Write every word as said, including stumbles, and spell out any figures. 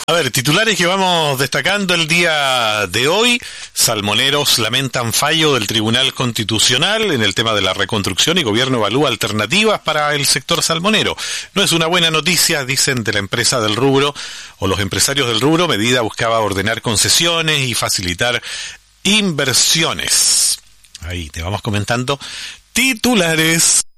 A ver, titulares que vamos destacando el día de hoy. Salmoneros lamentan fallo del Tribunal Constitucional en el tema de la reconstrucción y gobierno evalúa alternativas para el sector salmonero. No es una buena noticia, dicen de la empresa del rubro o los empresarios del rubro. Medida buscaba ordenar concesiones y facilitar inversiones. Ahí te vamos comentando titulares.